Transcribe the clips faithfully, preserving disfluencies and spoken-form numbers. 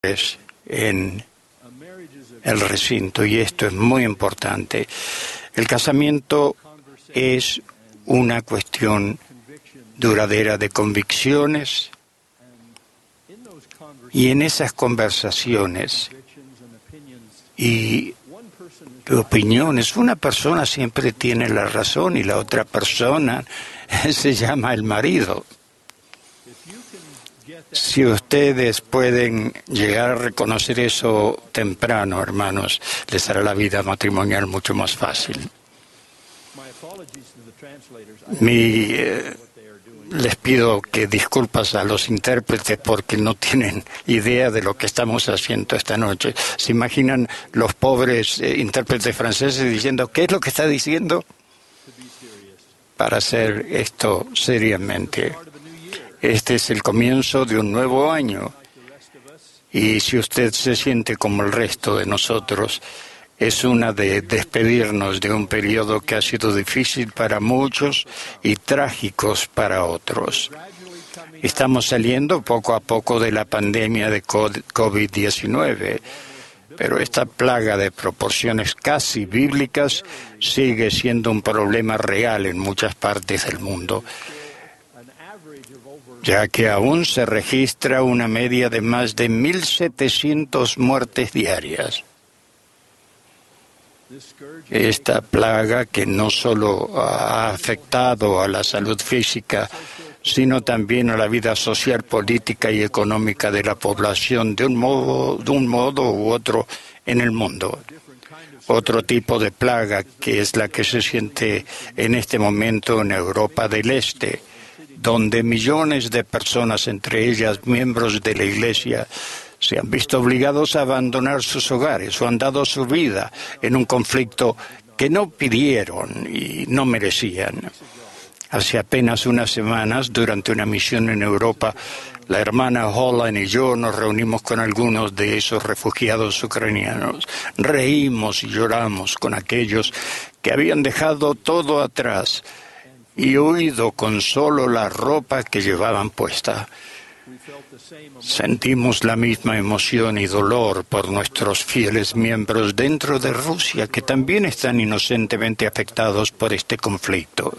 en el recinto, y esto es muy importante. El casamiento es una cuestión duradera de convicciones, y en esas conversaciones y opiniones, una persona siempre tiene la razón y la otra persona se llama el marido. Si ustedes pueden llegar a reconocer eso temprano, hermanos, les hará la vida matrimonial mucho más fácil. Mi, eh, les pido que disculpas a los intérpretes porque no tienen idea de lo que estamos haciendo esta noche. ¿Se imaginan los pobres eh, intérpretes franceses diciendo qué es lo que está diciendo? Para hacer esto seriamente. Este es el comienzo de un nuevo año, y si usted se siente como el resto de nosotros, es una de despedirnos de un periodo que ha sido difícil para muchos y trágicos para otros. Estamos saliendo poco a poco de la pandemia de COVID diecinueve, pero esta plaga de proporciones casi bíblicas sigue siendo un problema real en muchas partes del mundo, ya que aún se registra una media de más de mil setecientas muertes diarias. Esta plaga, que no solo ha afectado a la salud física, sino también a la vida social, política y económica de la población de un modo, de un modo u otro en el mundo. Otro tipo de plaga, que es la que se siente en este momento en Europa del Este, donde millones de personas, entre ellas miembros de la Iglesia, se han visto obligados a abandonar sus hogares o han dado su vida en un conflicto que no pidieron y no merecían. Hace apenas unas semanas, durante una misión en Europa, la hermana Holland y yo nos reunimos con algunos de esos refugiados ucranianos. Reímos y lloramos con aquellos que habían dejado todo atrás y huido con solo la ropa que llevaban puesta. Sentimos la misma emoción y dolor por nuestros fieles miembros dentro de Rusia, que también están inocentemente afectados por este conflicto.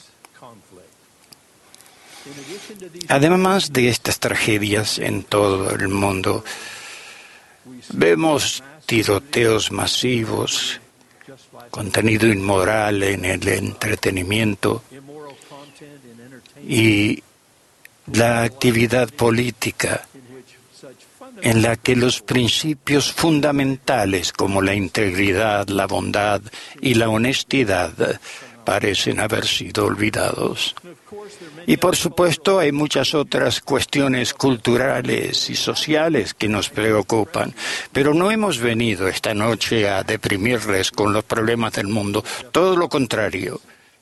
Además de estas tragedias en todo el mundo, vemos tiroteos masivos, contenido inmoral en el entretenimiento y la actividad política en la que los principios fundamentales como la integridad, la bondad y la honestidad parecen haber sido olvidados. Y por supuesto hay muchas otras cuestiones culturales y sociales que nos preocupan, pero no hemos venido esta noche a deprimirles con los problemas del mundo, todo lo contrario.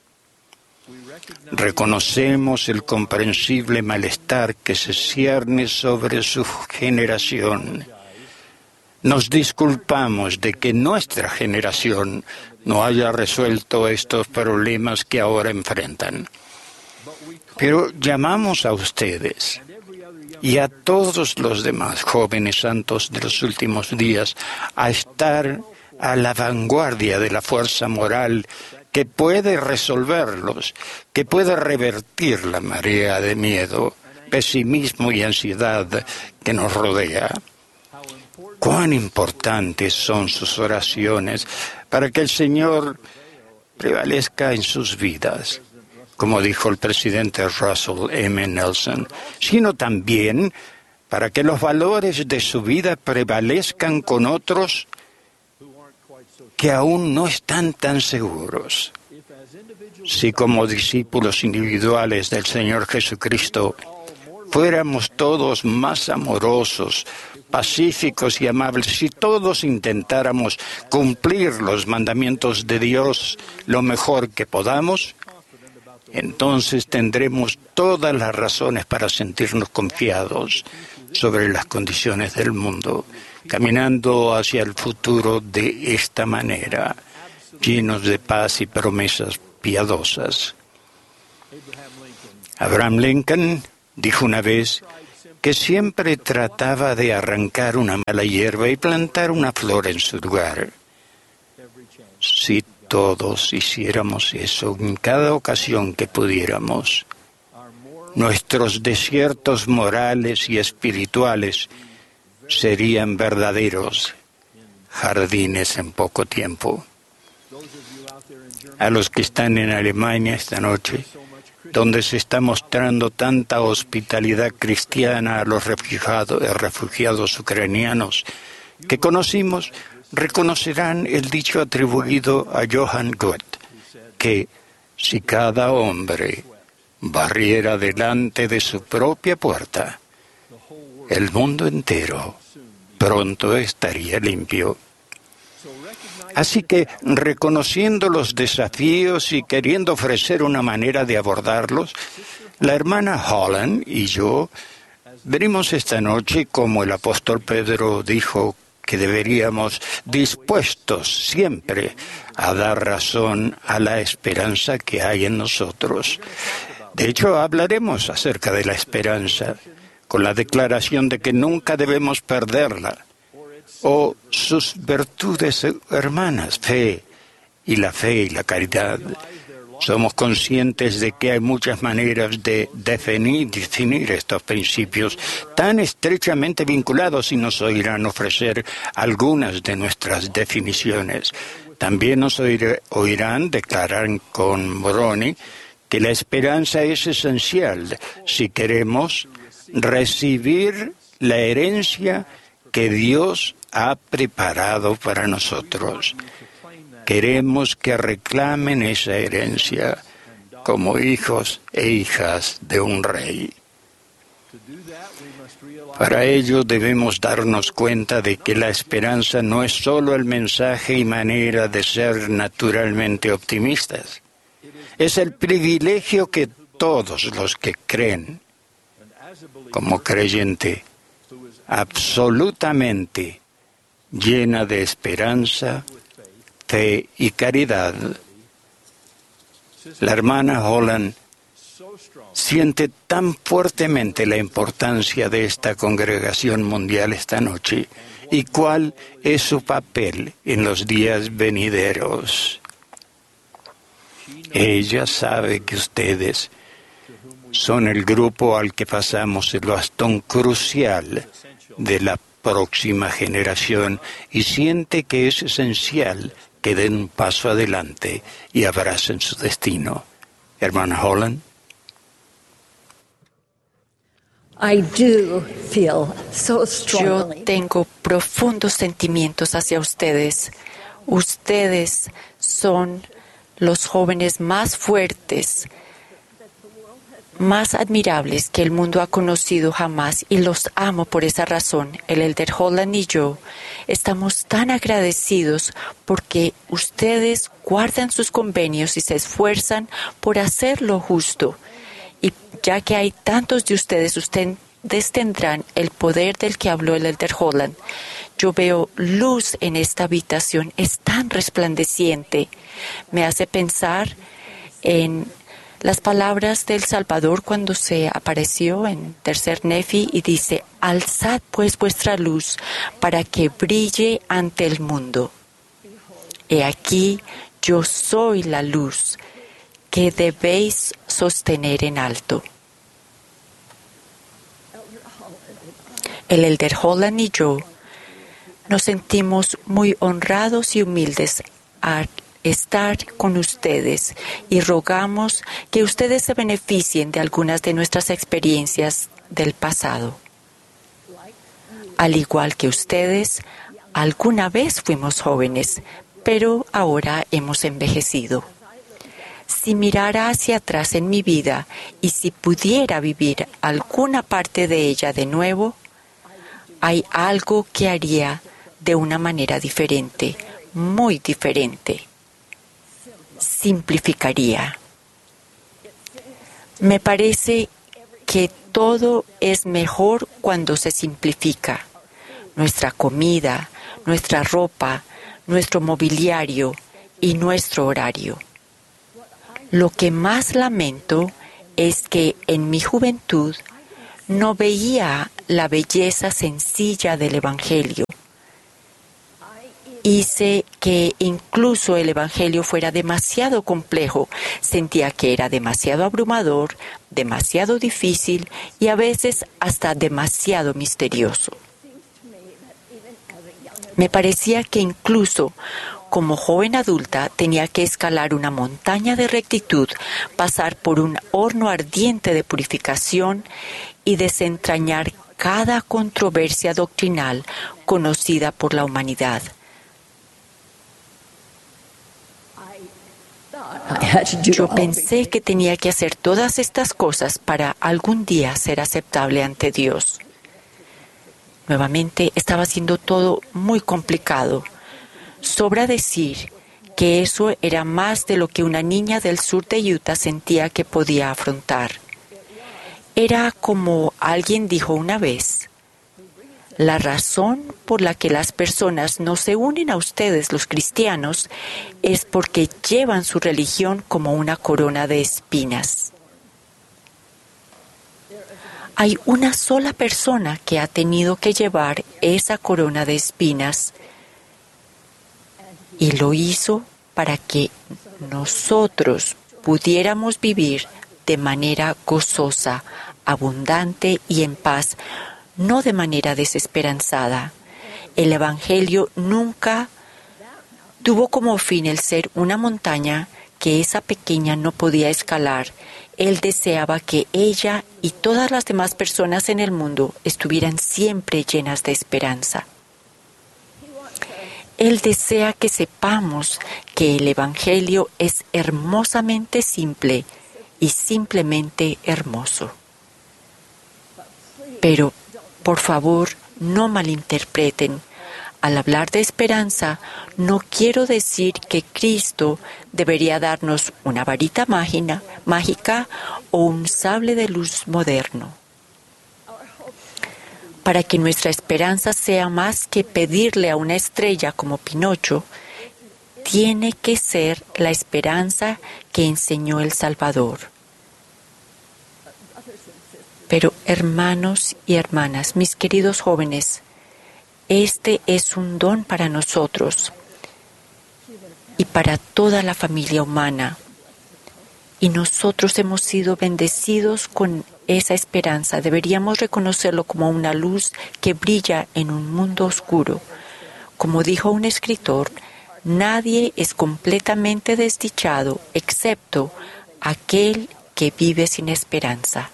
Reconocemos el comprensible malestar que se cierne sobre su generación. Nos disculpamos de que nuestra generación no haya resuelto estos problemas que ahora enfrentan. Pero llamamos a ustedes y a todos los demás jóvenes santos de los últimos días a estar a la vanguardia de la fuerza moral que puede resolverlos, que puede revertir la marea de miedo, pesimismo y ansiedad que nos rodea. Cuán importantes son sus oraciones para que el Señor prevalezca en sus vidas, como dijo el presidente Russell M. Nelson, sino también para que los valores de su vida prevalezcan con otros que aún no están tan seguros. Si como discípulos individuales del Señor Jesucristo fuéramos todos más amorosos, pacíficos y amables, si todos intentáramos cumplir los mandamientos de Dios lo mejor que podamos, entonces tendremos todas las razones para sentirnos confiados sobre las condiciones del mundo, caminando hacia el futuro de esta manera, llenos de paz y promesas piadosas. Abraham Lincoln dijo una vez que siempre trataba de arrancar una mala hierba y plantar una flor en su lugar. Si todos hiciéramos eso en cada ocasión que pudiéramos, nuestros desiertos morales y espirituales serían verdaderos jardines en poco tiempo. A los que están en Alemania esta noche, donde se está mostrando tanta hospitalidad cristiana a los refugiados, refugiados ucranianos que conocimos, reconocerán el dicho atribuido a Johann Goethe, que si cada hombre barriera delante de su propia puerta, el mundo entero pronto estaría limpio. Así que, reconociendo los desafíos y queriendo ofrecer una manera de abordarlos, la hermana Holland y yo venimos esta noche, como el apóstol Pedro dijo que deberíamos, dispuestos siempre a dar razón a la esperanza que hay en nosotros. De hecho, hablaremos acerca de la esperanza, con la declaración de que nunca debemos perderla, o sus virtudes hermanas, fe y la fe y la caridad. Somos conscientes de que hay muchas maneras de definir, definir estos principios tan estrechamente vinculados y nos oirán ofrecer algunas de nuestras definiciones. También nos oiré, oirán declarar con Moroni que la esperanza es esencial si queremos recibir la herencia que Dios ha preparado para nosotros. Queremos que reclamen esa herencia como hijos e hijas de un rey. Para ello debemos darnos cuenta de que la esperanza no es solo el mensaje y manera de ser naturalmente optimistas. Es el privilegio que todos los que creen, como creyente, absolutamente llena de esperanza, fe y caridad. La hermana Holland siente tan fuertemente la importancia de esta congregación mundial esta noche y cuál es su papel en los días venideros. Ella sabe que ustedes son el grupo al que pasamos el bastón crucial de la próxima generación y siente que es esencial que den un paso adelante y abracen su destino. Hermana Holland. I do feel so strongly. Yo tengo profundos sentimientos hacia ustedes. Ustedes son los jóvenes más fuertes, más admirables que el mundo ha conocido jamás, y los amo por esa razón. El Elder Holland y yo estamos tan agradecidos porque ustedes guardan sus convenios y se esfuerzan por hacer lo justo. Y ya que hay tantos de ustedes, ustedes tendrán el poder del que habló el Elder Holland. Yo veo luz en esta habitación, es tan resplandeciente. Me hace pensar en las palabras del Salvador cuando se apareció en Tercer Nefi y dice: alzad pues vuestra luz para que brille ante el mundo. He aquí, yo soy la luz que debéis sostener en alto. El Elder Holland y yo nos sentimos muy honrados y humildes al estar con ustedes y rogamos que ustedes se beneficien de algunas de nuestras experiencias del pasado. Al igual que ustedes, alguna vez fuimos jóvenes, pero ahora hemos envejecido. Si mirara hacia atrás en mi vida y si pudiera vivir alguna parte de ella de nuevo, hay algo que haría de una manera diferente, muy diferente. Simplificaría. Me parece que todo es mejor cuando se simplifica. Nuestra comida, nuestra ropa, nuestro mobiliario y nuestro horario. Lo que más lamento es que en mi juventud no veía la belleza sencilla del Evangelio. Hice que incluso el Evangelio fuera demasiado complejo. Sentía que era demasiado abrumador, demasiado difícil y a veces hasta demasiado misterioso. Me parecía que incluso como joven adulta tenía que escalar una montaña de rectitud, pasar por un horno ardiente de purificación y desentrañar cada controversia doctrinal conocida por la humanidad. Yo pensé que tenía que hacer todas estas cosas para algún día ser aceptable ante Dios. Nuevamente estaba haciendo todo muy complicado. Sobra decir que eso era más de lo que una niña del sur de Utah sentía que podía afrontar. Era como alguien dijo una vez: la razón por la que las personas no se unen a ustedes, los cristianos, es porque llevan su religión como una corona de espinas. Hay una sola persona que ha tenido que llevar esa corona de espinas y lo hizo para que nosotros pudiéramos vivir de manera gozosa, abundante y en paz, no de manera desesperanzada. El Evangelio nunca tuvo como fin el ser una montaña que esa pequeña no podía escalar. Él deseaba que ella y todas las demás personas en el mundo estuvieran siempre llenas de esperanza. Él desea que sepamos que el Evangelio es hermosamente simple y simplemente hermoso. Pero, por favor, no malinterpreten. Al hablar de esperanza, no quiero decir que Cristo debería darnos una varita mágica, mágica o un sable de luz moderno. Para que nuestra esperanza sea más que pedirle a una estrella como Pinocho, tiene que ser la esperanza que enseñó el Salvador. Pero, hermanos y hermanas, mis queridos jóvenes, este es un don para nosotros y para toda la familia humana. Y nosotros hemos sido bendecidos con esa esperanza. Deberíamos reconocerlo como una luz que brilla en un mundo oscuro. Como dijo un escritor, nadie es completamente desdichado excepto aquel que vive sin esperanza.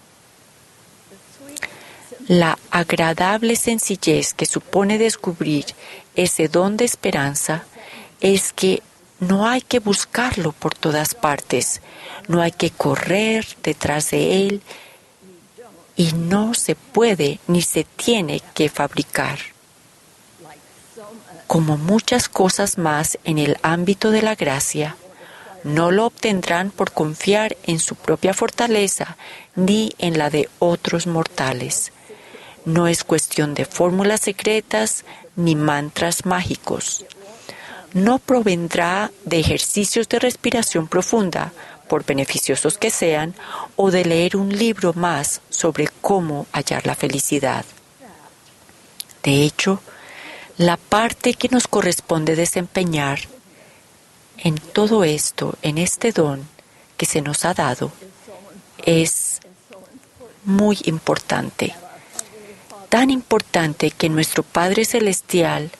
La agradable sencillez que supone descubrir ese don de esperanza es que no hay que buscarlo por todas partes, no hay que correr detrás de él y no se puede ni se tiene que fabricar. Como muchas cosas más en el ámbito de la gracia, no lo obtendrán por confiar en su propia fortaleza ni en la de otros mortales. No es cuestión de fórmulas secretas ni mantras mágicos. No provendrá de ejercicios de respiración profunda, por beneficiosos que sean, o de leer un libro más sobre cómo hallar la felicidad. De hecho, la parte que nos corresponde desempeñar en todo esto, en este don que se nos ha dado, es muy importante. Tan importante que nuestro Padre Celestial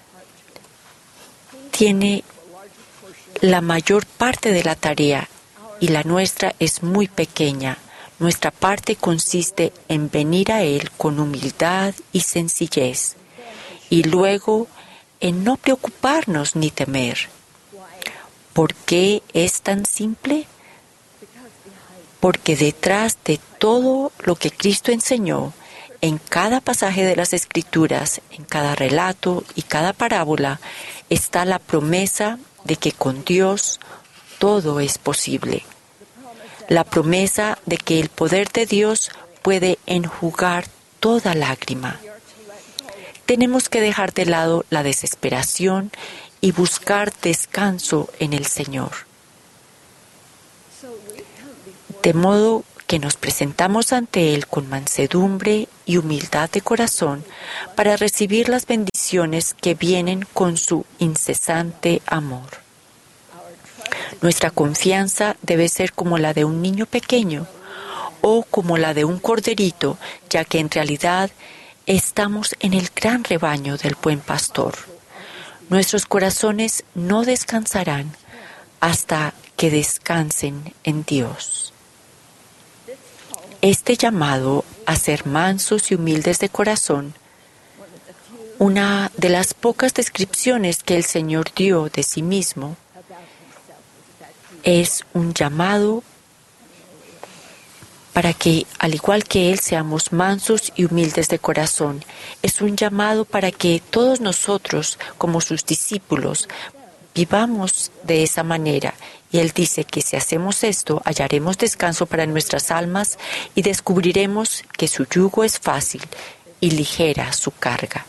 tiene la mayor parte de la tarea y la nuestra es muy pequeña. Nuestra parte consiste en venir a Él con humildad y sencillez y luego en no preocuparnos ni temer. ¿Por qué es tan simple? Porque detrás de todo lo que Cristo enseñó, en cada pasaje de las Escrituras, en cada relato y cada parábola, está la promesa de que con Dios todo es posible. La promesa de que el poder de Dios puede enjugar toda lágrima. Tenemos que dejar de lado la desesperación y buscar descanso en el Señor. De modo que nos presentamos ante Él con mansedumbre y humildad de corazón para recibir las bendiciones que vienen con su incesante amor. Nuestra confianza debe ser como la de un niño pequeño o como la de un corderito, ya que en realidad estamos en el gran rebaño del buen pastor. Nuestros corazones no descansarán hasta que descansen en Dios. Este llamado a ser mansos y humildes de corazón, una de las pocas descripciones que el Señor dio de sí mismo, es un llamado para que, al igual que Él, seamos mansos y humildes de corazón. Es un llamado para que todos nosotros, como sus discípulos, vivamos de esa manera. Y Él dice que si hacemos esto, hallaremos descanso para nuestras almas y descubriremos que su yugo es fácil y ligera su carga.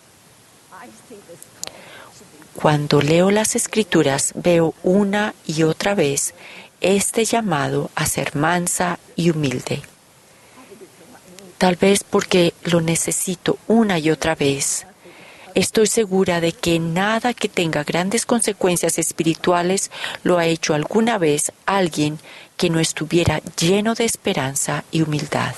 Cuando leo las Escrituras, veo una y otra vez este llamado a ser mansa y humilde. Tal vez porque lo necesito una y otra vez. Estoy segura de que nada que tenga grandes consecuencias espirituales lo ha hecho alguna vez alguien que no estuviera lleno de esperanza y humildad.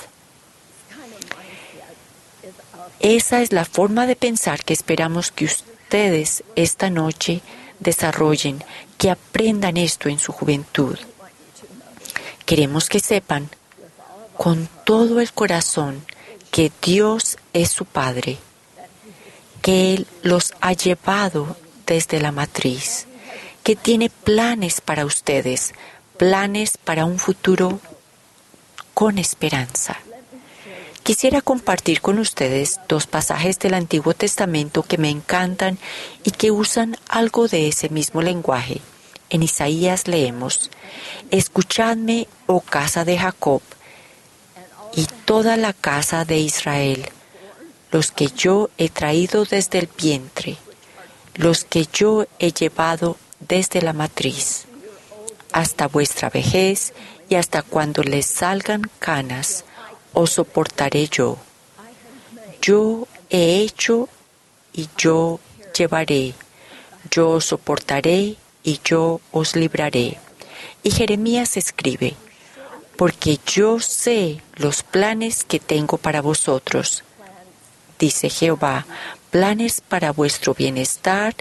Esa es la forma de pensar que esperamos que ustedes esta noche desarrollen, que aprendan esto en su juventud. Queremos que sepan con todo el corazón que Dios es su Padre, que Él los ha llevado desde la matriz, que tiene planes para ustedes, planes para un futuro con esperanza. Quisiera compartir con ustedes dos pasajes del Antiguo Testamento que me encantan y que usan algo de ese mismo lenguaje. En Isaías leemos: «Escuchadme, oh casa de Jacob, y toda la casa de Israel, los que yo he traído desde el vientre, los que yo he llevado desde la matriz, hasta vuestra vejez y hasta cuando les salgan canas, os soportaré yo. Yo he hecho y yo llevaré, yo os soportaré y yo os libraré». Y Jeremías escribe: «Porque yo sé los planes que tengo para vosotros, dice Jehová, planes para vuestro bienestar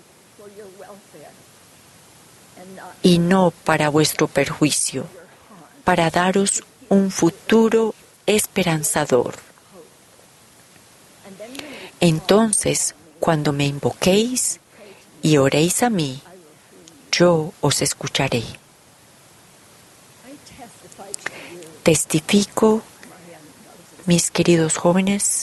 y no para vuestro perjuicio, para daros un futuro esperanzador». Entonces, cuando me invoquéis y oréis a mí, yo os escucharé. Testifico, mis queridos jóvenes,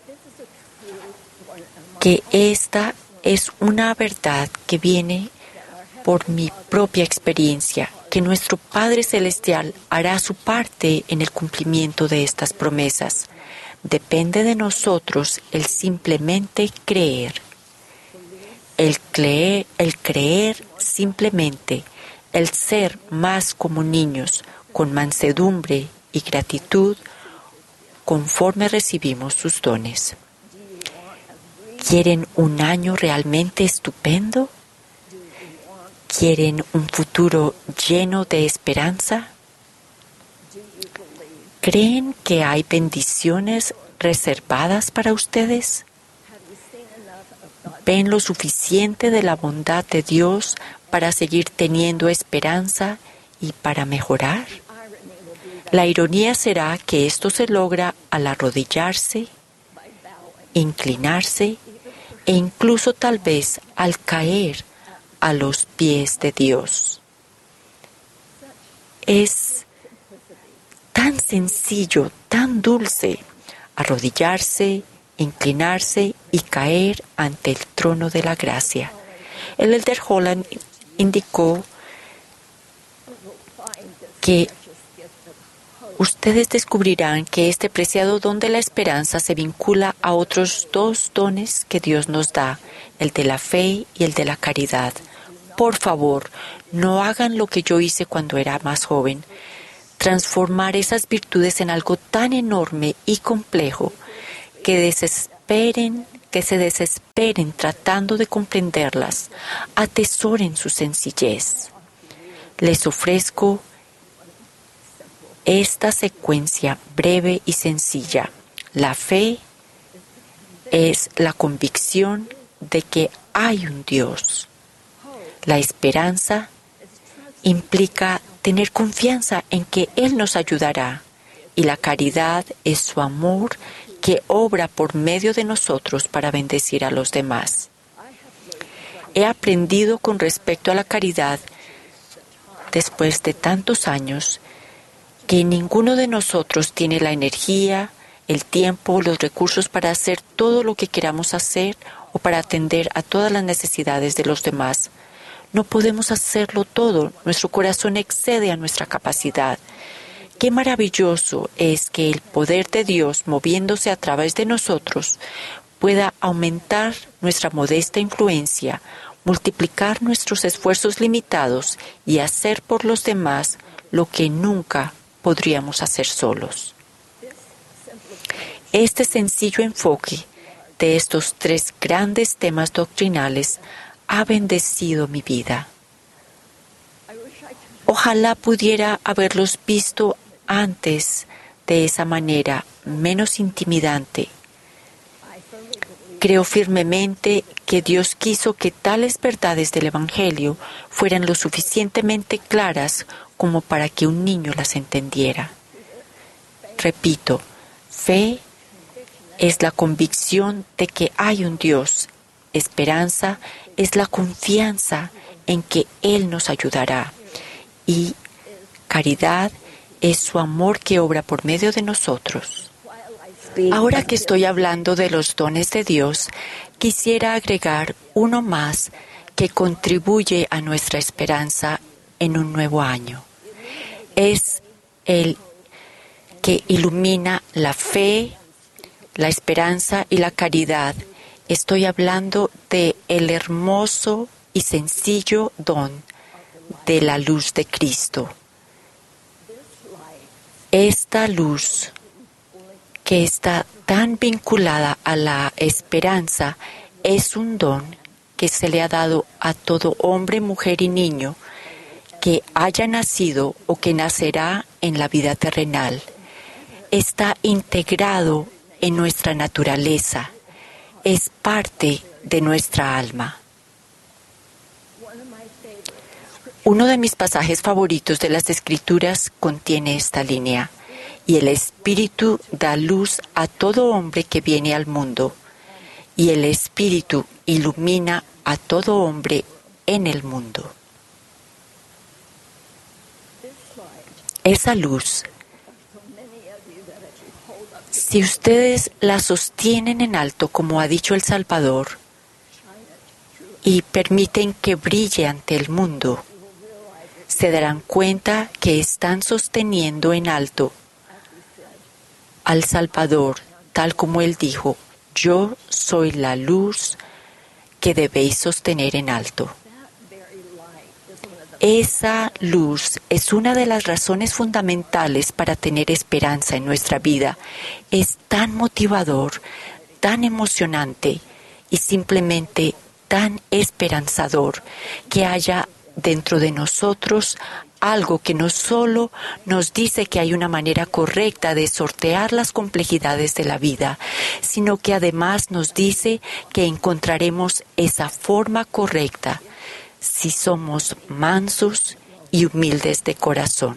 que esta es una verdad que viene por mi propia experiencia, que nuestro Padre Celestial hará su parte en el cumplimiento de estas promesas. Depende de nosotros el simplemente creer. El creer, el creer simplemente, el ser más como niños, con mansedumbre y gratitud, conforme recibimos sus dones. ¿Quieren un año realmente estupendo? ¿Quieren un futuro lleno de esperanza? ¿Creen que hay bendiciones reservadas para ustedes? ¿Ven lo suficiente de la bondad de Dios para seguir teniendo esperanza y para mejorar? La ironía será que esto se logra al arrodillarse, inclinarse e incluso tal vez al caer a los pies de Dios. Es tan sencillo, tan dulce, arrodillarse, inclinarse y caer ante el trono de la gracia. El Elder Holland indicó que ustedes descubrirán que este preciado don de la esperanza se vincula a otros dos dones que Dios nos da, el de la fe y el de la caridad. Por favor, no hagan lo que yo hice cuando era más joven. transformar esas virtudes en algo tan enorme y complejo que desesperen, que se desesperen tratando de comprenderlas, atesoren su sencillez. Les ofrezco esta secuencia breve y sencilla. La fe es la convicción de que hay un Dios. La esperanza implica tener confianza en que Él nos ayudará. Y la caridad es su amor que obra por medio de nosotros para bendecir a los demás. He aprendido con respecto a la caridad, después de tantos años, que ninguno de nosotros tiene la energía, el tiempo, los recursos para hacer todo lo que queramos hacer o para atender a todas las necesidades de los demás. No podemos hacerlo todo. Nuestro corazón excede a nuestra capacidad. Qué maravilloso es que el poder de Dios, moviéndose a través de nosotros, pueda aumentar nuestra modesta influencia, multiplicar nuestros esfuerzos limitados y hacer por los demás lo que nunca podríamos hacer solos. Este sencillo enfoque de estos tres grandes temas doctrinales ha bendecido mi vida. Ojalá pudiera haberlos visto antes de esa manera, menos intimidante. Creo firmemente que Dios quiso que tales verdades del Evangelio fueran lo suficientemente claras como para que un niño las entendiera. Repito, fe es la convicción de que hay un Dios. Esperanza es la confianza en que Él nos ayudará. Y caridad es su amor que obra por medio de nosotros. Ahora que estoy hablando de los dones de Dios, quisiera agregar uno más que contribuye a nuestra esperanza en un nuevo año. Es el que ilumina la fe, la esperanza y la caridad. Estoy hablando de el hermoso y sencillo don de la luz de Cristo. Esta luz que está tan vinculada a la esperanza es un don que se le ha dado a todo hombre, mujer y niño que haya nacido o que nacerá en la vida terrenal. Está integrado en nuestra naturaleza, es parte de nuestra alma. Uno de mis pasajes favoritos de las Escrituras contiene esta línea: y el Espíritu da luz a todo hombre que viene al mundo, y el Espíritu ilumina a todo hombre en el mundo. Esa luz, si ustedes la sostienen en alto, como ha dicho el Salvador, y permiten que brille ante el mundo, se darán cuenta que están sosteniendo en alto al Salvador, tal como Él dijo: yo soy la luz que debéis sostener en alto. Esa luz es una de las razones fundamentales para tener esperanza en nuestra vida. Es tan motivador, tan emocionante y simplemente tan esperanzador que haya dentro de nosotros algo que no solo nos dice que hay una manera correcta de sortear las complejidades de la vida, sino que además nos dice que encontraremos esa forma correcta si somos mansos y humildes de corazón.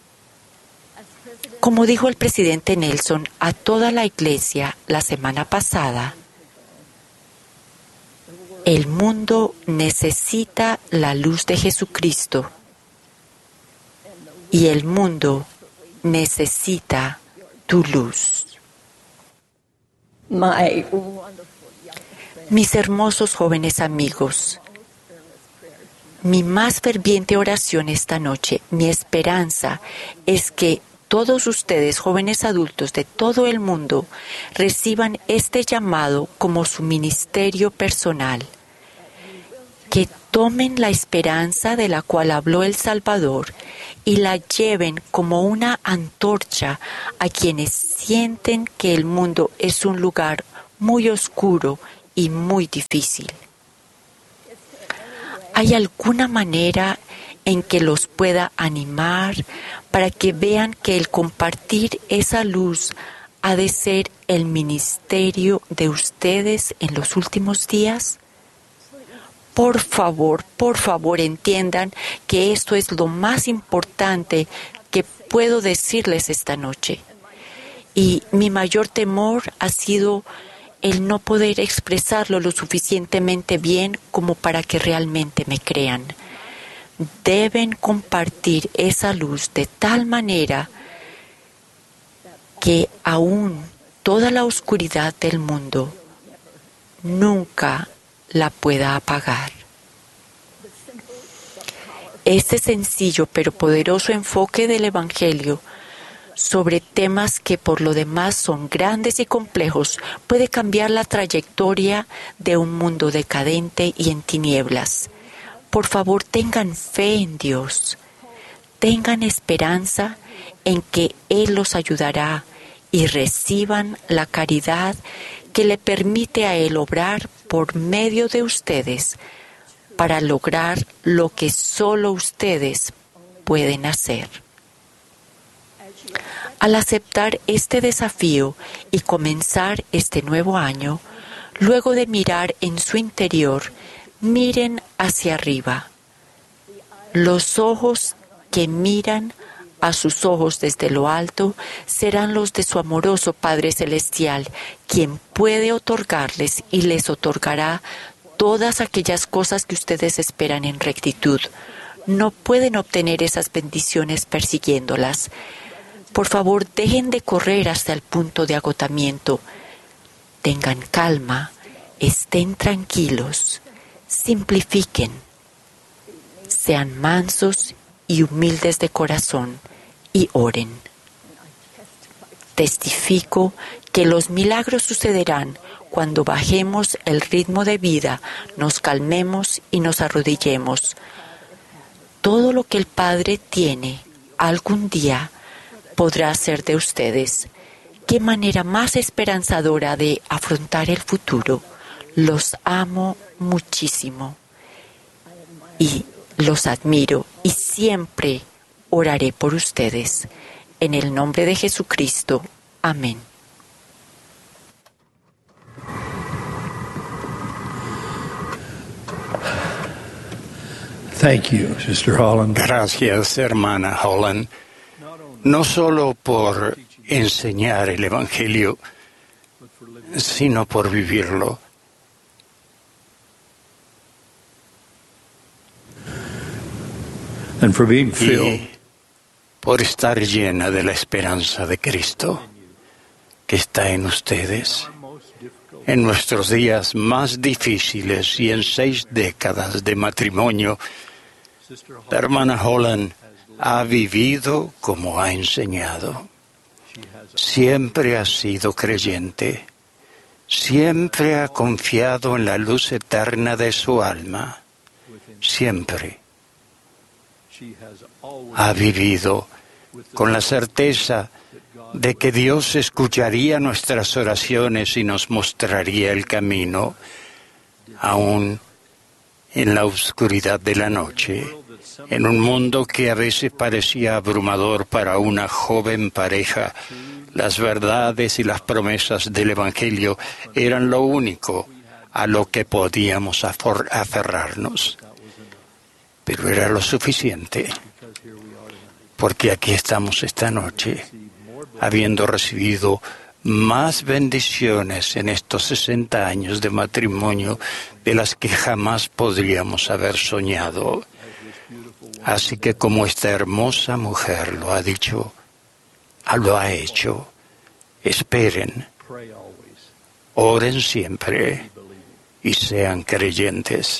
Como dijo el presidente Nelson a toda la iglesia la semana pasada, el mundo necesita la luz de Jesucristo y el mundo necesita tu luz. Mis hermosos jóvenes amigos, mi más ferviente oración esta noche, mi esperanza es que todos ustedes, jóvenes adultos de todo el mundo, reciban este llamado como su ministerio personal. que tomen la esperanza de la cual habló el Salvador y la lleven como una antorcha a quienes sienten que el mundo es un lugar muy oscuro y muy difícil. ¿Hay alguna manera en que los pueda animar para que vean que el compartir esa luz ha de ser el ministerio de ustedes en los últimos días? Por favor, por favor, entiendan que esto es lo más importante que puedo decirles esta noche. Y mi mayor temor ha sido el no poder expresarlo lo suficientemente bien como para que realmente me crean. Deben compartir esa luz de tal manera que aún toda la oscuridad del mundo nunca la pueda apagar. Este sencillo pero poderoso enfoque del Evangelio sobre temas que por lo demás son grandes y complejos puede cambiar la trayectoria de un mundo decadente y en tinieblas. Por favor, tengan fe en Dios. Tengan esperanza en que Él los ayudará y reciban la caridad que le permite a Él obrar por medio de ustedes para lograr lo que solo ustedes pueden hacer. Al aceptar este desafío y comenzar este nuevo año, luego de mirar en su interior, miren hacia arriba. Los ojos que miran a sus ojos desde lo alto serán los de su amoroso Padre Celestial, quien puede otorgarles y les otorgará todas aquellas cosas que ustedes esperan en rectitud. No pueden obtener esas bendiciones persiguiéndolas. Por favor, dejen de correr hasta el punto de agotamiento. Tengan calma, estén tranquilos, simplifiquen, sean mansos y humildes de corazón y oren. Testifico que los milagros sucederán cuando bajemos el ritmo de vida, nos calmemos y nos arrodillemos. Todo lo que el Padre tiene algún día podrá ser de ustedes. Qué manera más esperanzadora de afrontar el futuro. Los amo muchísimo y los admiro y siempre oraré por ustedes. En el nombre de Jesucristo. Amén. Thank you, Sister Holland. Gracias, hermana Holland, no solo por enseñar el Evangelio, sino por vivirlo. And for being Y filled por estar llena de la esperanza de Cristo que está en ustedes. En nuestros días más difíciles y en seis décadas de matrimonio, la hermana Holland ha vivido como ha enseñado. Siempre ha sido creyente. Siempre ha confiado en la luz eterna de su alma. Siempre ha vivido con la certeza de que Dios escucharía nuestras oraciones y nos mostraría el camino, aún en la oscuridad de la noche, en un mundo que a veces parecía abrumador para una joven pareja. Las verdades y las promesas del Evangelio eran lo único a lo que podíamos aferrarnos. Pero era lo suficiente, porque aquí estamos esta noche, habiendo recibido más bendiciones en estos sesenta años de matrimonio de las que jamás podríamos haber soñado. Así que como esta hermosa mujer lo ha dicho, lo ha hecho, esperen, oren siempre y sean creyentes.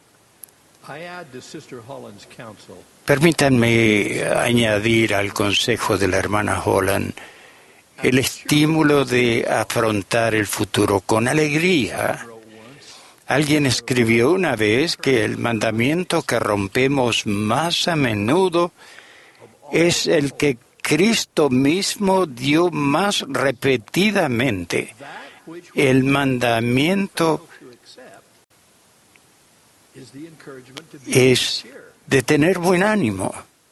Permítanme añadir al consejo de la hermana Holland el estímulo de afrontar el futuro con alegría. Alguien escribió una vez que el mandamiento que rompemos más a menudo es el que Cristo mismo dio más repetidamente. El mandamiento es de tener buen ánimo.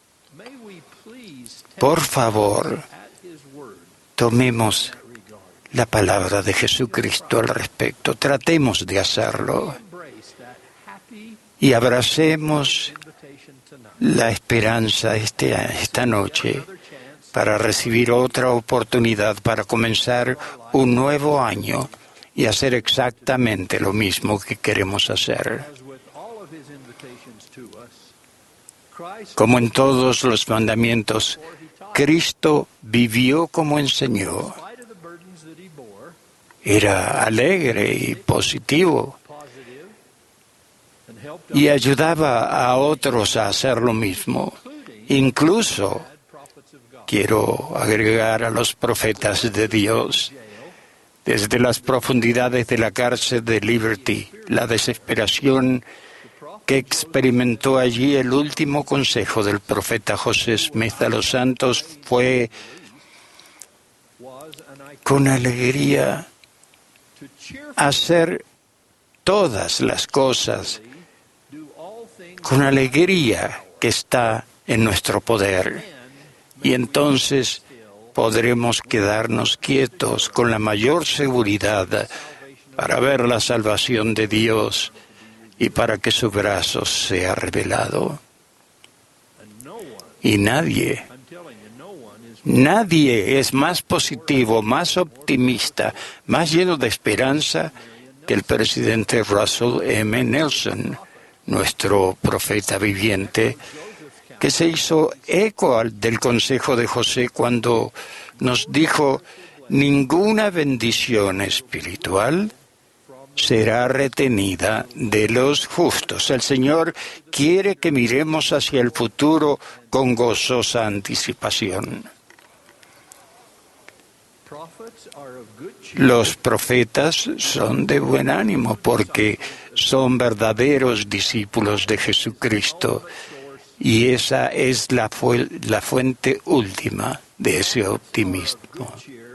Por favor, tomemos la palabra de Jesucristo al respecto. Tratemos de hacerlo y abracemos la esperanza este, esta noche para recibir otra oportunidad para comenzar un nuevo año y hacer exactamente lo mismo que queremos hacer. Como en todos los mandamientos, Cristo vivió como enseñó. Era alegre y positivo y ayudaba a otros a hacer lo mismo. Incluso quiero agregar a los profetas de Dios. Desde las profundidades de la cárcel de Liberty, la desesperación que experimentó allí el último consejo del profeta José Smith a los santos fue con alegría hacer todas las cosas con alegría que está en nuestro poder. Y entonces podremos quedarnos quietos con la mayor seguridad para ver la salvación de Dios y para que su brazo sea revelado. Y nadie, nadie es más positivo, más optimista, más lleno de esperanza que el presidente Russell M. Nelson, nuestro profeta viviente, que se hizo eco del consejo de José cuando nos dijo: ninguna bendición espiritual será retenida de los justos. El Señor quiere que miremos hacia el futuro con gozosa anticipación. Los profetas son de buen ánimo porque son verdaderos discípulos de Jesucristo y esa es la, fu- la fuente última de ese optimismo.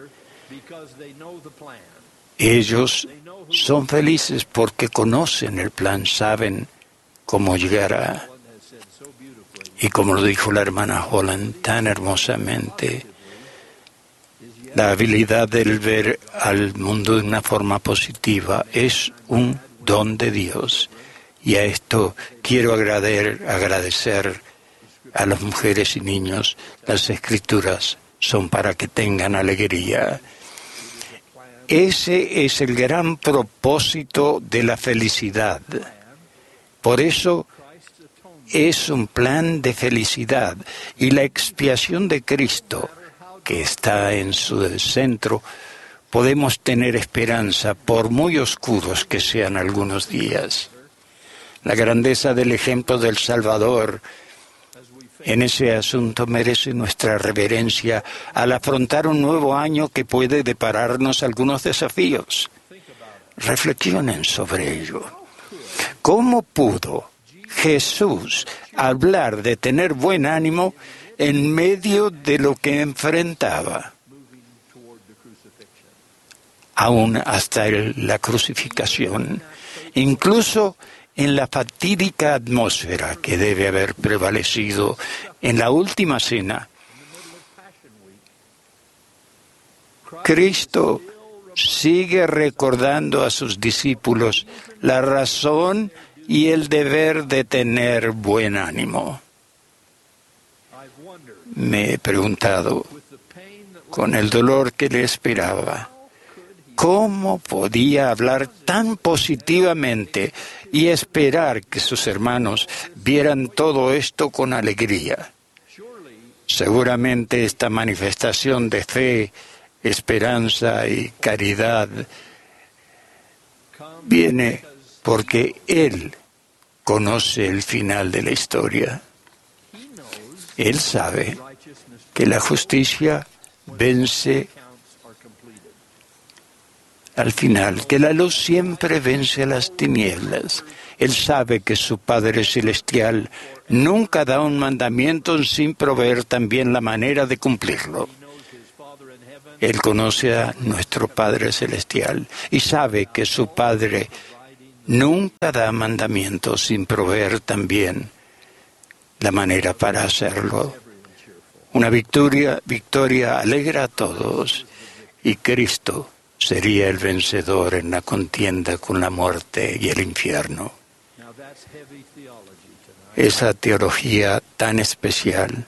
Ellos son felices porque conocen el plan, saben cómo llegará. Y como lo dijo la hermana Holland tan hermosamente, la habilidad de ver al mundo de una forma positiva es un don de Dios. Y a esto quiero agradecer, agradecer a las mujeres y niños. Las Escrituras son para que tengan alegría. Ese es el gran propósito de la felicidad. Por eso es un plan de felicidad. Y la expiación de Cristo, que está en su centro, podemos tener esperanza por muy oscuros que sean algunos días. La grandeza del ejemplo del Salvador en ese asunto merece nuestra reverencia al afrontar un nuevo año que puede depararnos algunos desafíos. Reflexionen sobre ello. ¿Cómo pudo Jesús hablar de tener buen ánimo en medio de lo que enfrentaba, aún hasta el, la crucificación, incluso en la fatídica atmósfera que debe haber prevalecido en la última cena? Cristo sigue recordando a sus discípulos la razón y el deber de tener buen ánimo. Me he preguntado, con el dolor que le esperaba, ¿cómo podía hablar tan positivamente y esperar que sus hermanos vieran todo esto con alegría? Seguramente esta manifestación de fe, esperanza y caridad viene porque Él conoce el final de la historia. Él sabe que la justicia vence al final, que la luz siempre vence a las tinieblas. Él sabe que su Padre Celestial nunca da un mandamiento sin proveer también la manera de cumplirlo. Él conoce a nuestro Padre Celestial y sabe que su Padre nunca da mandamientos sin proveer también la manera para hacerlo. Una victoria, victoria alegra a todos, y Cristo sería el vencedor en la contienda con la muerte y el infierno. Esa teología tan especial.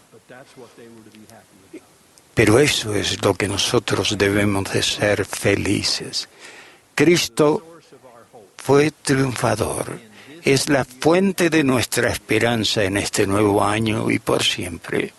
Pero eso es lo que nosotros debemos de ser felices. Cristo fue triunfador. Es la fuente de nuestra esperanza en este nuevo año y por siempre.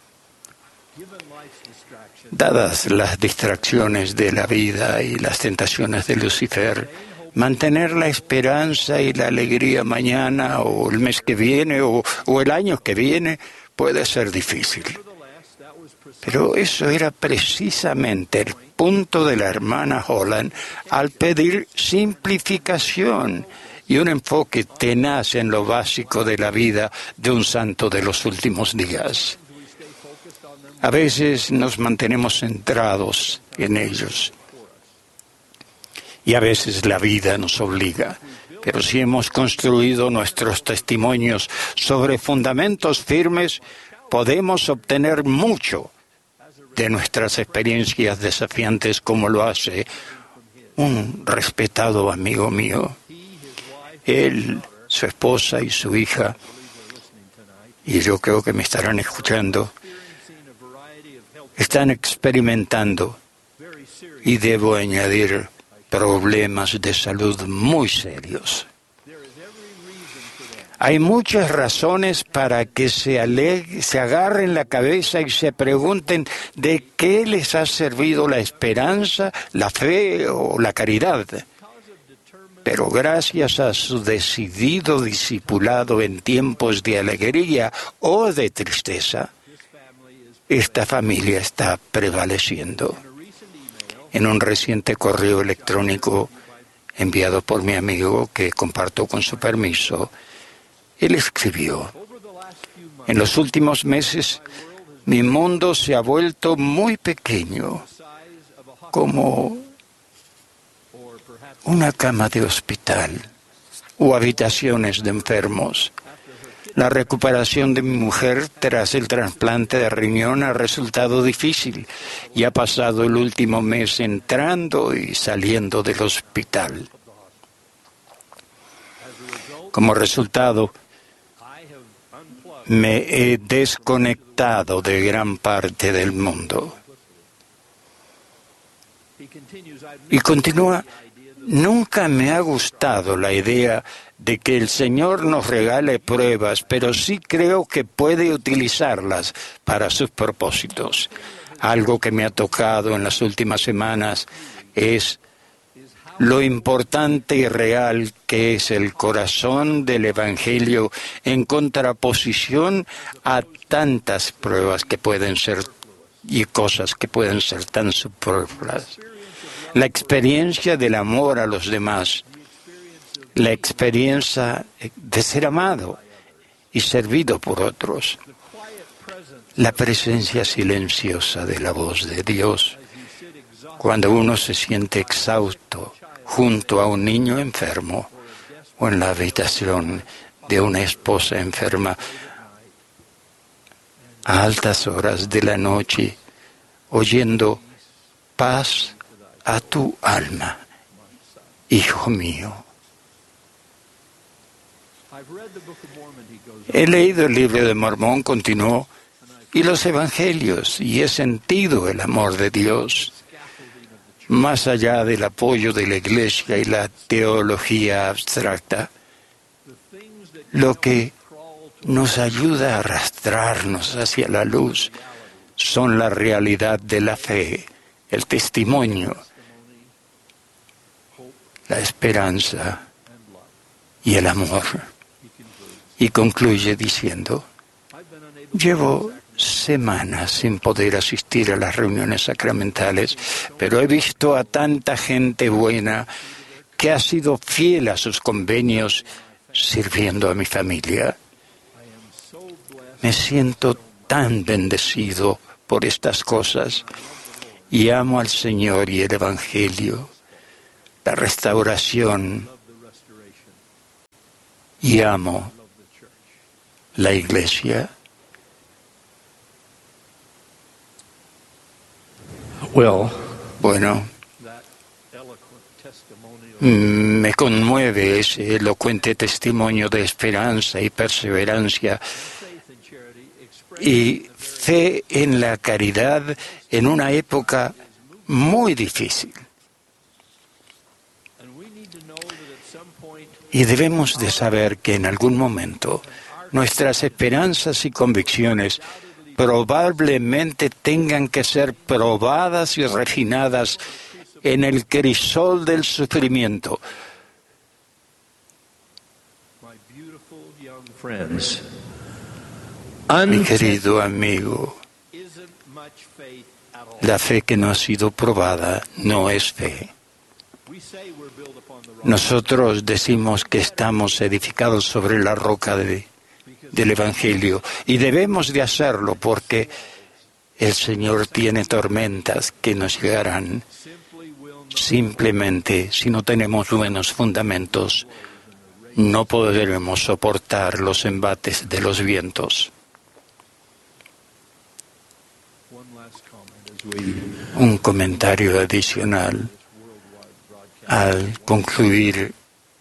Dadas las distracciones de la vida y las tentaciones de Lucifer, mantener la esperanza y la alegría mañana o el mes que viene o, o el año que viene puede ser difícil. Pero eso era precisamente el punto de la hermana Holland al pedir simplificación y un enfoque tenaz en lo básico de la vida de un santo de los últimos días. A veces nos mantenemos centrados en ellos y a veces la vida nos obliga. Pero si hemos construido nuestros testimonios sobre fundamentos firmes, podemos obtener mucho de nuestras experiencias desafiantes, como lo hace un respetado amigo mío. Él, su esposa y su hija, y yo creo que me estarán escuchando, están experimentando, y debo añadir, problemas de salud muy serios. Hay muchas razones para que se, aleg- se agarren la cabeza y se pregunten de qué les ha servido la esperanza, la fe o la caridad. Pero gracias a su decidido discipulado en tiempos de alegría o de tristeza, esta familia está prevaleciendo. En un reciente correo electrónico enviado por mi amigo, que comparto con su permiso, él escribió: en los últimos meses, mi mundo se ha vuelto muy pequeño, como una cama de hospital o habitaciones de enfermos. La recuperación de mi mujer tras el trasplante de riñón ha resultado difícil y ha pasado el último mes entrando y saliendo del hospital. Como resultado, me he desconectado de gran parte del mundo. Y continúa: nunca me ha gustado la idea de que el Señor nos regale pruebas, pero sí creo que puede utilizarlas para sus propósitos. Algo que me ha tocado en las últimas semanas es lo importante y real que es el corazón del Evangelio en contraposición a tantas pruebas que pueden ser y cosas que pueden ser tan superfluas. La experiencia del amor a los demás, la experiencia de ser amado y servido por otros, la presencia silenciosa de la voz de Dios, cuando uno se siente exhausto junto a un niño enfermo o en la habitación de una esposa enferma a altas horas de la noche, oyendo: paz a tu alma, hijo mío. He leído el libro de Mormón, continuó, y los evangelios, y he sentido el amor de Dios. Más allá del apoyo de la Iglesia y la teología abstracta, lo que nos ayuda a arrastrarnos hacia la luz son la realidad de la fe, el testimonio, la esperanza y el amor. Y concluye diciendo: llevo semanas sin poder asistir a las reuniones sacramentales, pero he visto a tanta gente buena que ha sido fiel a sus convenios sirviendo a mi familia. Me siento tan bendecido por estas cosas y amo al Señor y el Evangelio, la restauración, y amo la Iglesia. Well, Bueno, me conmueve ese elocuente testimonio de esperanza y perseverancia y fe en la caridad en una época muy difícil. Y debemos de saber que en algún momento nuestras esperanzas y convicciones probablemente tengan que ser probadas y refinadas en el crisol del sufrimiento. friends, Mi querido amigo, la fe que no ha sido probada no es fe. Nosotros decimos que estamos edificados sobre la roca de, del Evangelio y debemos de hacerlo porque el Señor tiene tormentas que nos llegarán. Simplemente, si no tenemos buenos fundamentos, no podremos soportar los embates de los vientos. Un comentario adicional al concluir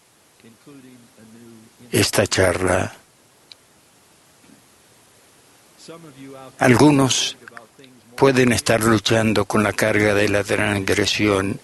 esta charla. Algunos pueden estar luchando con la carga de la transgresión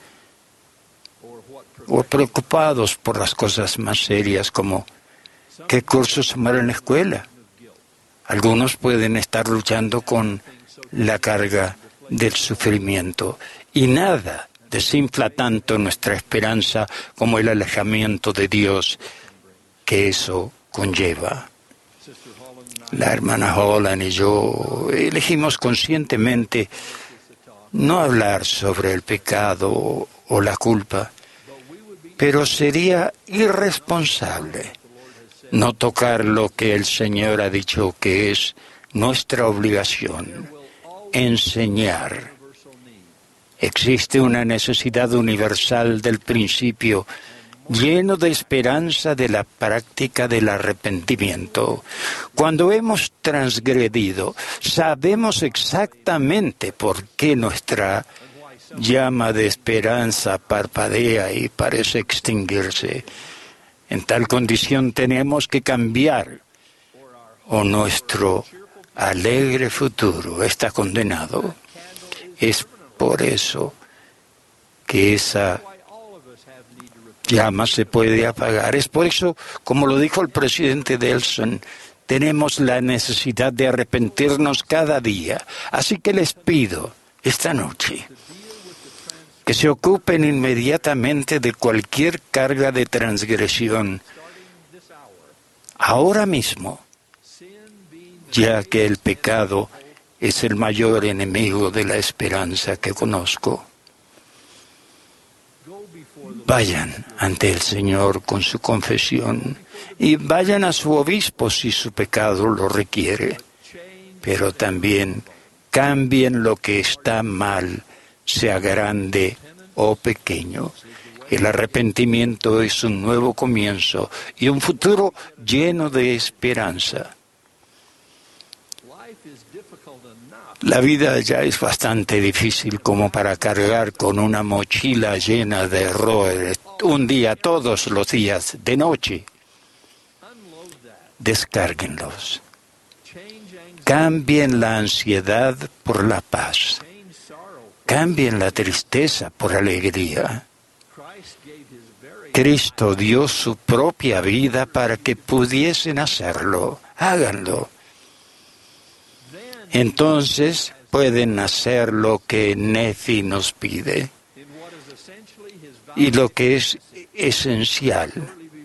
o preocupados por las cosas más serias como qué cursos tomar en la escuela. Algunos pueden estar luchando con la carga del sufrimiento y nada desinfla tanto nuestra esperanza como el alejamiento de Dios que eso conlleva. La hermana Holland y yo elegimos conscientemente no hablar sobre el pecado o la culpa, pero sería irresponsable no tocar lo que el Señor ha dicho que es nuestra obligación, enseñar. Existe una necesidad universal del principio, lleno de esperanza de la práctica del arrepentimiento. Cuando hemos transgredido, sabemos exactamente por qué nuestra llama de esperanza parpadea y parece extinguirse. En tal condición tenemos que cambiar o nuestro alegre futuro está condenado. Es por eso que esa llama se puede apagar. Es por eso, como lo dijo el presidente Nelson, tenemos la necesidad de arrepentirnos cada día. Así que les pido esta noche que se ocupen inmediatamente de cualquier carga de transgresión ahora mismo, ya que el pecado es el mayor enemigo de la esperanza que conozco. Vayan ante el Señor con su confesión y vayan a su obispo si su pecado lo requiere, pero también cambien lo que está mal, sea grande o pequeño. El arrepentimiento es un nuevo comienzo y un futuro lleno de esperanza. La vida ya es bastante difícil como para cargar con una mochila llena de errores un día, todos los días, de noche. Descárguenlos. Cambien la ansiedad por la paz. Cambien la tristeza por alegría. Cristo dio su propia vida para que pudiesen hacerlo. Háganlo. Entonces pueden hacer lo que Nefi nos pide y lo que es esencial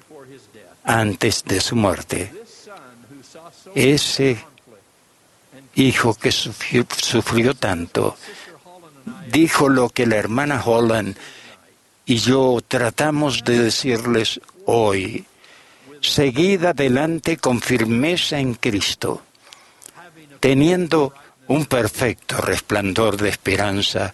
antes de su muerte. Ese hijo que sufrió, sufrió tanto, dijo lo que la hermana Holland y yo tratamos de decirles hoy: seguid adelante con firmeza en Cristo, teniendo un perfecto resplandor de esperanza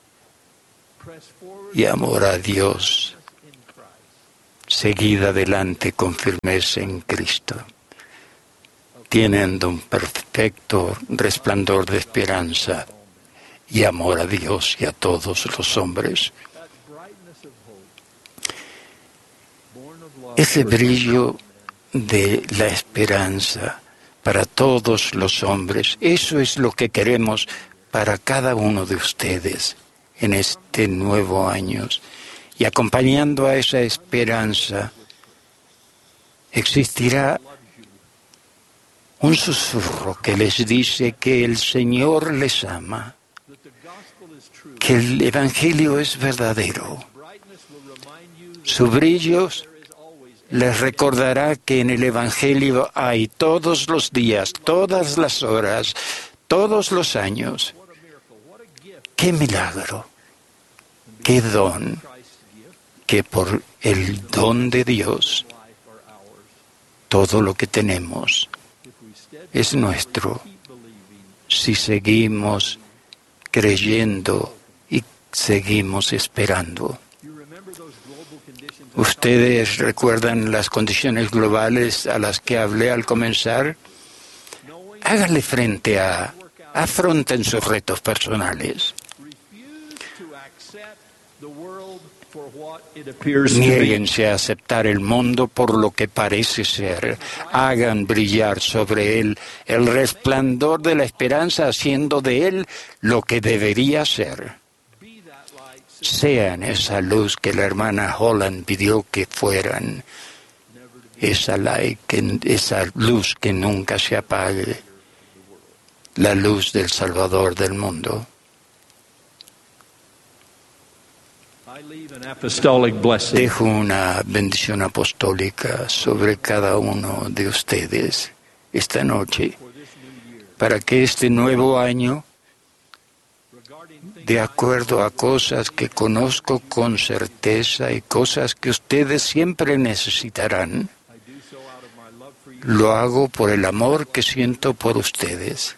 y amor a Dios. Seguid adelante con firmeza en Cristo, teniendo un perfecto resplandor de esperanza y amor a Dios y a todos los hombres. Ese brillo de la esperanza para todos los hombres, eso es lo que queremos para cada uno de ustedes en este nuevo año. Y acompañando a esa esperanza, existirá un susurro que les dice que el Señor les ama, que el Evangelio es verdadero. Su brillo les recordará que en el Evangelio hay todos los días, todas las horas, todos los años. ¡Qué milagro! ¡Qué don! Que por el don de Dios, todo lo que tenemos es nuestro si seguimos creyendo y seguimos esperando. ¿Ustedes recuerdan las condiciones globales a las que hablé al comenzar? Háganle frente a, afronten sus retos personales. Niéguense a aceptar el mundo por lo que parece ser. Hagan brillar sobre él el resplandor de la esperanza, haciendo de él lo que debería ser. Sean esa luz que la hermana Holland pidió que fueran. Esa, light, que, esa luz que nunca se apague. La luz del Salvador del mundo. Dejo una bendición apostólica sobre cada uno de ustedes esta noche, para que este nuevo año, de acuerdo a cosas que conozco con certeza y cosas que ustedes siempre necesitarán, lo hago por el amor que siento por ustedes,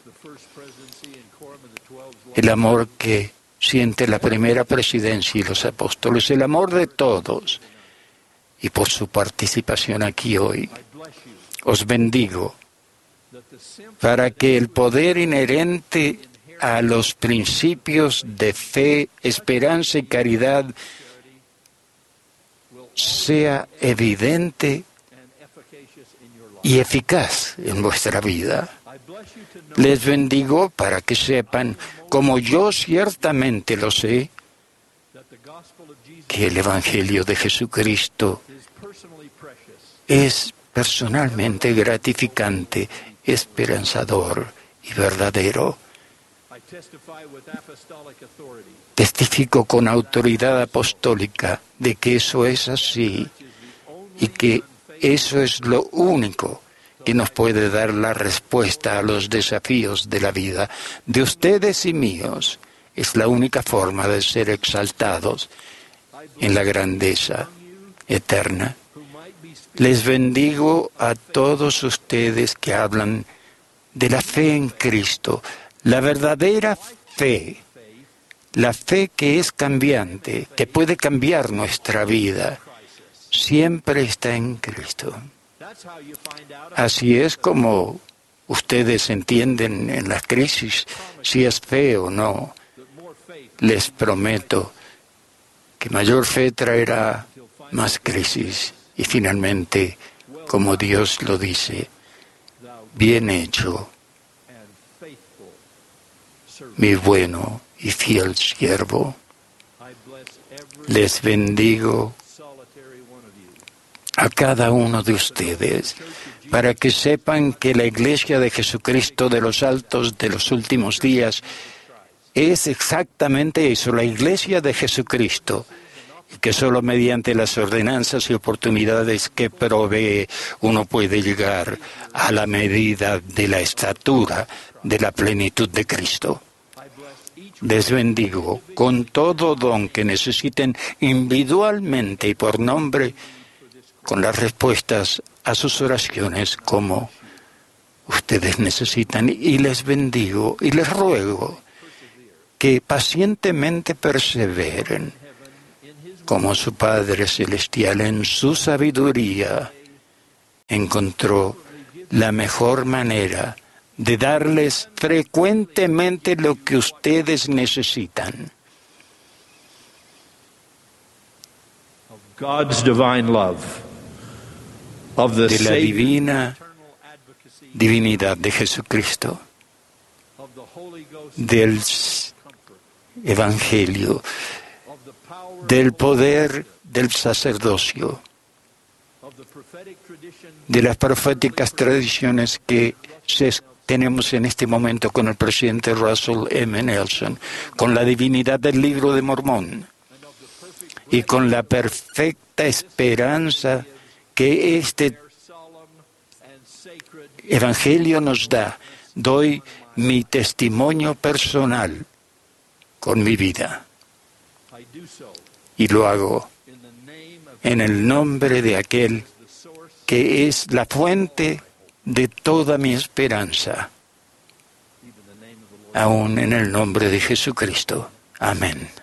el amor que siente la primera presidencia y los apóstoles, el amor de todos, y por su participación aquí hoy. Os bendigo para que el poder inherente a los principios de fe, esperanza y caridad sea evidente y eficaz en vuestra vida. Les bendigo para que sepan, como yo ciertamente lo sé, que el Evangelio de Jesucristo es personalmente gratificante, esperanzador y verdadero. Testifico con autoridad apostólica de que eso es así y que eso es lo único que nos puede dar la respuesta a los desafíos de la vida, de ustedes y míos. Es la única forma de ser exaltados en la grandeza eterna. Les bendigo a todos ustedes que hablan de la fe en Cristo, la verdadera fe, la fe que es cambiante, que puede cambiar nuestra vida, siempre está en Cristo. Así es como ustedes entienden en la crisis si es fe o no. Les prometo que mayor fe traerá más crisis. Y finalmente, como Dios lo dice, bien hecho, mi bueno y fiel siervo. Les bendigo a cada uno de ustedes, para que sepan que la Iglesia de Jesucristo de los Altos de los últimos días es exactamente eso, la Iglesia de Jesucristo. que solo mediante las ordenanzas y oportunidades que provee uno puede llegar a la medida de la estatura de la plenitud de Cristo. Les bendigo con todo don que necesiten individualmente y por nombre, con las respuestas a sus oraciones como ustedes necesitan. Y les bendigo y les ruego que pacientemente perseveren como su Padre Celestial en su sabiduría encontró la mejor manera de darles frecuentemente lo que ustedes necesitan. God's divine love, of the De la Savior, divina divinidad de Jesucristo, of the Holy Ghost, del Evangelio, of the power del poder del sacerdocio, of the prophetic tradition, de las proféticas tradiciones que se tenemos en este momento con el presidente Russell M. Nelson, con la divinidad del Libro de Mormón y con la perfecta esperanza que este solemn and sacred Evangelio nos da. Doy mi testimonio personal con mi vida I do so y lo hago in the name of en el nombre de aquel the source, que es la fuente de toda mi esperanza, even the name of the Lord. aún en el nombre de Jesucristo. Amén.